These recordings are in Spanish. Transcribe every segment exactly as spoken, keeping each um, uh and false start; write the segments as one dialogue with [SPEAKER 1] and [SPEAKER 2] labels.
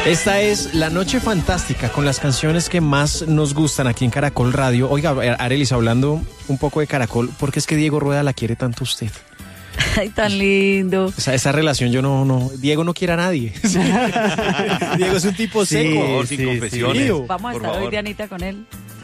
[SPEAKER 1] Esta es La Noche Fantástica, con las canciones que más nos gustan aquí en Caracol Radio. Oiga, Arelis, hablando un poco de Caracol, ¿por qué es que Diego Rueda la quiere tanto a usted?
[SPEAKER 2] Ay, tan lindo.
[SPEAKER 1] O sea, esa relación yo no, no, Diego no quiere a nadie. Diego es un tipo
[SPEAKER 3] sí,
[SPEAKER 1] seco.
[SPEAKER 3] Por favor, sin
[SPEAKER 1] sí,
[SPEAKER 3] confesiones.
[SPEAKER 1] Sí.
[SPEAKER 2] Vamos a
[SPEAKER 3] por
[SPEAKER 2] estar
[SPEAKER 3] favor.
[SPEAKER 2] hoy, Dianita, con él.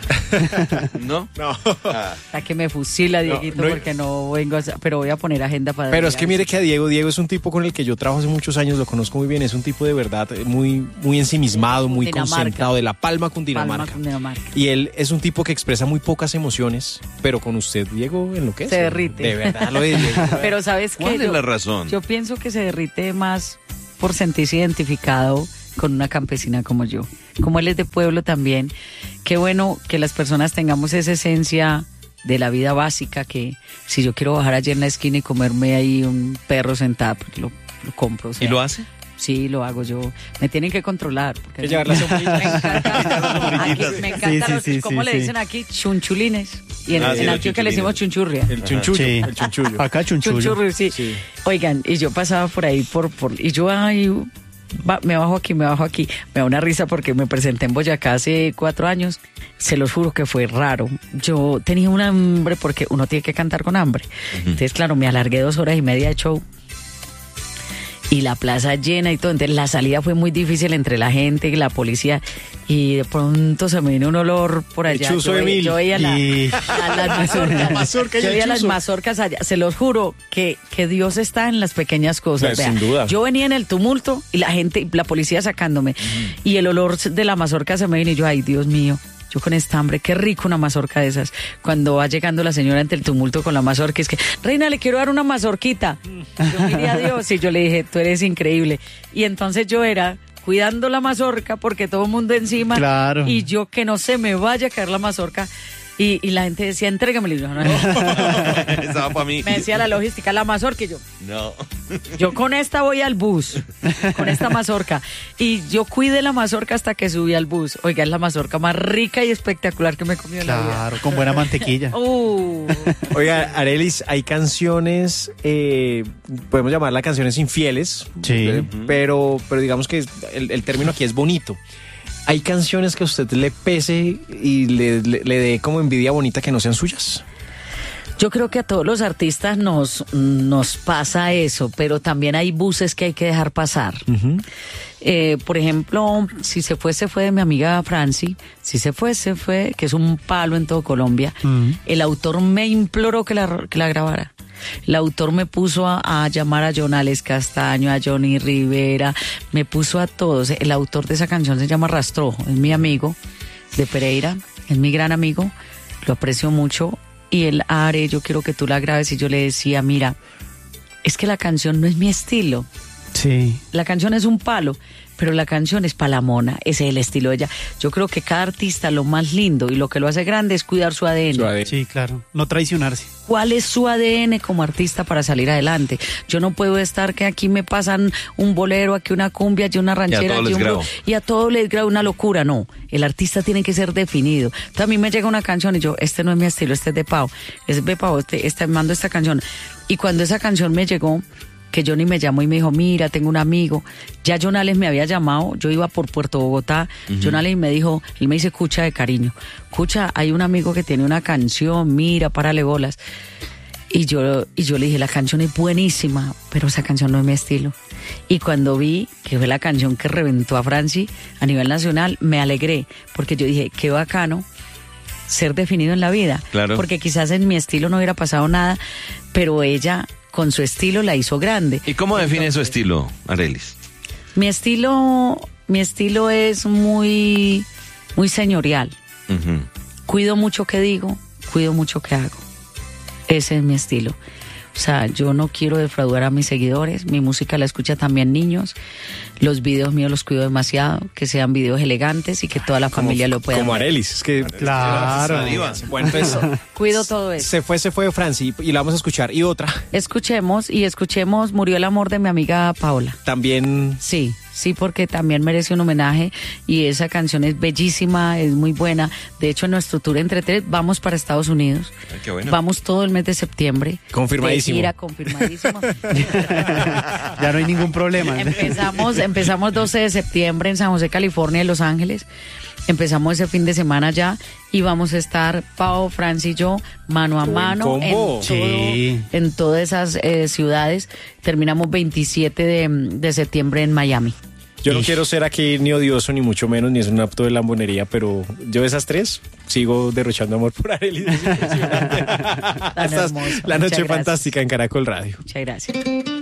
[SPEAKER 3] ¿No?
[SPEAKER 1] No.
[SPEAKER 2] Hasta que me fusila, Dieguito,
[SPEAKER 1] No, no,
[SPEAKER 2] porque no vengo a... Pero voy a poner agenda para...
[SPEAKER 1] Pero es que mire que a Diego, Diego es un tipo con el que yo trabajo hace muchos años, lo conozco muy bien, es un tipo de verdad muy, muy ensimismado, muy
[SPEAKER 2] Dinamarca.
[SPEAKER 1] concentrado, de La Palma, Cundinamarca.
[SPEAKER 2] Palma, Cundinamarca.
[SPEAKER 1] Y él es un tipo que expresa muy pocas emociones, pero con usted, Diego, enloquece.
[SPEAKER 2] Se derrite.
[SPEAKER 1] De verdad lo es. Diego.
[SPEAKER 2] Pero ¿sabes qué?
[SPEAKER 3] ¿Cuál es
[SPEAKER 2] Yo-
[SPEAKER 3] la razón?
[SPEAKER 2] Yo pienso que se derrite más por sentirse identificado con una campesina como yo. Como él es de pueblo también, qué bueno que las personas tengamos esa esencia de la vida básica, que si yo quiero bajar allí en la esquina y comerme ahí un perro sentado, pues lo, lo compro. O sea,
[SPEAKER 3] ¿Y lo hace?
[SPEAKER 2] Sí, lo hago yo. Me tienen que controlar. Porque
[SPEAKER 1] Que llevar las
[SPEAKER 2] me encanta, aquí, me encanta
[SPEAKER 3] Sí,
[SPEAKER 2] los,
[SPEAKER 3] sí, sí,
[SPEAKER 2] ¿cómo
[SPEAKER 3] sí,
[SPEAKER 2] le
[SPEAKER 3] sí.
[SPEAKER 2] dicen aquí? Chunchulines. Y en,
[SPEAKER 3] Ah, sí,
[SPEAKER 2] en
[SPEAKER 3] los
[SPEAKER 2] Antioquia le decimos chunchurria.
[SPEAKER 1] El chunchullo,
[SPEAKER 4] Sí.
[SPEAKER 1] el chunchullo.
[SPEAKER 4] Acá chunchullo.
[SPEAKER 2] Chunchurri, sí.
[SPEAKER 1] Sí.
[SPEAKER 2] Oigan, y yo pasaba por ahí, por, por y yo, ay, va- me bajo aquí, me bajo aquí. Me da una risa porque me presenté en Boyacá hace cuatro años. Se los juro que fue raro. Yo tenía un hambre porque uno tiene que cantar con hambre. Entonces, claro, me alargué dos horas y media de show. Y la plaza llena y todo. Entonces, la salida fue muy difícil entre la gente y la policía. Y de pronto se me vino un olor por allá.
[SPEAKER 1] chuzo
[SPEAKER 2] Yo,
[SPEAKER 1] de
[SPEAKER 2] veía-
[SPEAKER 1] mil.
[SPEAKER 2] yo veía la-
[SPEAKER 4] Y-
[SPEAKER 2] la- las mazorcas.
[SPEAKER 1] mazorca y
[SPEAKER 2] Yo
[SPEAKER 1] el
[SPEAKER 2] veía las
[SPEAKER 1] chuzo.
[SPEAKER 2] mazorcas allá. Se los juro que, que Dios está en las pequeñas cosas.
[SPEAKER 1] Pues, sin
[SPEAKER 2] Vea,
[SPEAKER 1] duda.
[SPEAKER 2] Yo venía en el tumulto y la gente, la policía sacándome. Y el olor de la mazorca se me vino y yo, ay, Dios mío. Yo con esta hambre, qué rico una mazorca de esas. Cuando va llegando la señora ante el tumulto con la mazorca, es que, Reina, le quiero dar una mazorquita. Yo miré a Dios y yo le dije, tú eres increíble. Y entonces yo era cuidando la mazorca porque todo el mundo encima.
[SPEAKER 4] Claro.
[SPEAKER 2] Y yo que no se me vaya a caer la mazorca. Y, y la gente decía, entrégamelo. Y yo, no, no.
[SPEAKER 3] Estaba para mí.
[SPEAKER 2] Me decía la logística, la mazorca. Y yo,
[SPEAKER 3] No.
[SPEAKER 2] yo con esta voy al bus, con esta mazorca. Y yo cuidé la mazorca hasta que subí al bus. Oiga, es la mazorca más rica y espectacular que me he comido en la vida.
[SPEAKER 4] Claro, con buena mantequilla.
[SPEAKER 2] Uh,
[SPEAKER 1] Oiga, Arelis, hay canciones, eh, podemos llamarlas canciones infieles,
[SPEAKER 4] Sí.
[SPEAKER 1] eh, pero, pero digamos que el, el término aquí es bonito. ¿Hay canciones que a usted le pese y le, le, le dé como envidia bonita que no sean suyas?
[SPEAKER 2] yo creo que a todos los artistas nos, nos pasa eso, pero también hay buses que hay que dejar pasar. Eh, por ejemplo, si se fue, se fue de mi amiga Franci, si se fue, se fue, que es un palo en todo Colombia. El autor me imploró que la, que la grabara. El autor me puso a, a llamar a Jonales Castaño, a Johnny Rivera, me puso a todos. El autor de esa canción se llama Rastrojo, es mi amigo de Pereira, es mi gran amigo, lo aprecio mucho. Y él, Are, yo quiero que tú la grabes. Y yo le decía, mira, es que la canción no es mi estilo.
[SPEAKER 4] Sí.
[SPEAKER 2] La canción es un palo, pero la canción es palamona, ese es el estilo de ella. Yo creo que cada artista lo más lindo y lo que lo hace grande es cuidar su A D N.
[SPEAKER 1] Su A D N.
[SPEAKER 4] Sí, claro. No traicionarse.
[SPEAKER 2] ¿Cuál es su A D N como artista para salir adelante? Yo no puedo estar que aquí me pasan un bolero, aquí una cumbia, aquí una ranchera,
[SPEAKER 3] todos
[SPEAKER 2] aquí
[SPEAKER 3] les
[SPEAKER 2] un
[SPEAKER 3] grabo.
[SPEAKER 2] blues, y a todos les grabo una locura. No, el artista tiene que ser definido. Entonces a mí me llega una canción y yo, este no es mi estilo, este es de Pau, es de Pau, este, este mando esta canción. Y cuando esa canción me llegó, que Johnny me llamó y me dijo, mira, tengo un amigo. Ya Jonales me había llamado, yo iba por Puerto Bogotá. Uh-huh. Jonales me dijo, él me dice, escucha de cariño. Escucha, hay un amigo que tiene una canción, mira, párale bolas. Y yo, y yo le dije, la canción es buenísima, pero esa canción no es mi estilo. Y cuando vi que fue la canción que reventó a Franci a nivel nacional, me alegré, porque yo dije, qué bacano ser definido en la vida.
[SPEAKER 3] Claro.
[SPEAKER 2] Porque quizás en mi estilo no hubiera pasado nada, pero ella con su estilo la hizo grande.
[SPEAKER 3] ¿Y cómo define
[SPEAKER 2] Entonces,
[SPEAKER 3] su estilo, Arelis?
[SPEAKER 2] Mi estilo, mi estilo es muy, muy señorial.
[SPEAKER 3] Uh-huh.
[SPEAKER 2] Cuido mucho que digo, cuido mucho que hago. Ese es mi estilo. O sea, yo no quiero defraudar a mis seguidores. Mi música la escucha también niños. Los videos míos los cuido demasiado. Que sean videos elegantes y que toda la familia lo pueda
[SPEAKER 1] Como
[SPEAKER 2] ver.
[SPEAKER 1] Arelis, es que...
[SPEAKER 4] Claro.
[SPEAKER 1] Bueno, pues,
[SPEAKER 2] Cuido todo eso.
[SPEAKER 1] se fue, se fue Franci y la vamos a escuchar. Y otra,
[SPEAKER 2] Escuchemos y escuchemos Murió el amor de mi amiga Paola.
[SPEAKER 1] también...
[SPEAKER 2] Sí, Sí, porque también merece un homenaje y esa canción es bellísima, es muy buena. De hecho, en nuestro tour entre tres vamos para Estados Unidos.
[SPEAKER 3] Ay, qué bueno.
[SPEAKER 2] Vamos todo el mes de septiembre.
[SPEAKER 1] Confirmadísimo.
[SPEAKER 2] De gira, confirmadísimo.
[SPEAKER 4] Ya no hay ningún problema.
[SPEAKER 2] Empezamos, empezamos doce de septiembre en San José, California, en Los Ángeles. Empezamos ese fin de semana ya y vamos a estar Pau, Franci y yo mano a
[SPEAKER 1] Buen
[SPEAKER 2] mano en,
[SPEAKER 1] combo.
[SPEAKER 2] todo-
[SPEAKER 4] Sí.
[SPEAKER 2] en todas esas eh, ciudades. Terminamos veintisiete de, de septiembre en Miami.
[SPEAKER 1] Yo no
[SPEAKER 4] Ish.
[SPEAKER 1] quiero ser aquí ni odioso, ni mucho menos, ni es un apto de lambonería, pero yo de esas tres sigo derrochando amor por Arelis. Es impresionante. Esta es
[SPEAKER 2] hermoso.
[SPEAKER 1] la
[SPEAKER 2] Muchas
[SPEAKER 1] noche
[SPEAKER 2] gracias.
[SPEAKER 1] fantástica en Caracol Radio.
[SPEAKER 2] Muchas gracias.